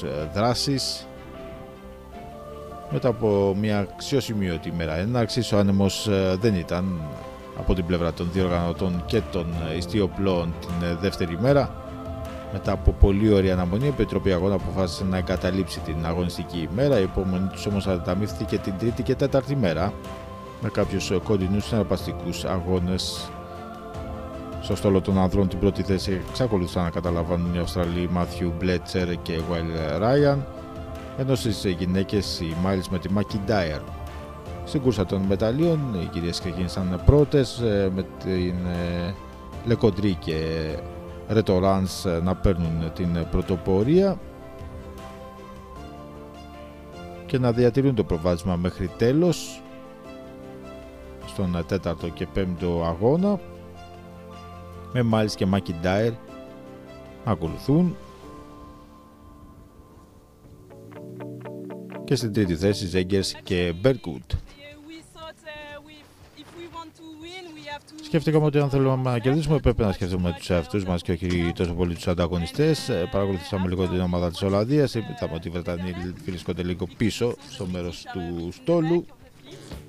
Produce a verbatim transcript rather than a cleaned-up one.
τους δράσεις. Μετά από μια αξιοσημείωτη ημέρα έναρξης, ο άνεμος δεν ήταν από την πλευρά των διοργανωτών και των ιστιοπλώων την δεύτερη μέρα. Μετά από πολύ ωραία αναμονή, η Επιτροπή Αγώνα αποφάσισε να εγκαταλείψει την αγωνιστική ημέρα. Η υπομονή τους όμως ανταμείφθηκε την τρίτη και τέταρτη μέρα, με κάποιους κοντινούς συναρπαστικούς αγώνες. Στο στόλο των ανδρών την πρώτη θέση εξακολουθούσαν να καταλαμβάνουν οι Αυστραλοί Μάθιου Μπλέτσερ και Βάιλ Ράιαν, ενώ στις γυναίκες οι Μάιλς με τη Μακιντάιρ. Στην κούρσα των μεταλλίων οι κυρίες ξεκίνησαν πρώτες, με την Λεκοντρή και Ρετοράνς να παίρνουν την πρωτοπορία και να διατηρούν το προβάδισμα μέχρι τέλος στον τέταρτο και πέμπτο αγώνα, με Μάιλς και Μακιντάιρ να ακολουθούν, και στην τρίτη θέση Ζέγκερς και Μπέρκουτ. Σκέφτηκαμε ότι αν θέλουμε να κερδίσουμε πρέπει να σκεφτούμε τους εαυτούς μας και όχι τόσο πολύ τους ανταγωνιστές. Παρακολουθήσαμε λίγο την ομάδα της Ολλανδίας, είδαμε ότι οι Βρετανοί βρίσκονται λίγο πίσω στο μέρος του στόλου.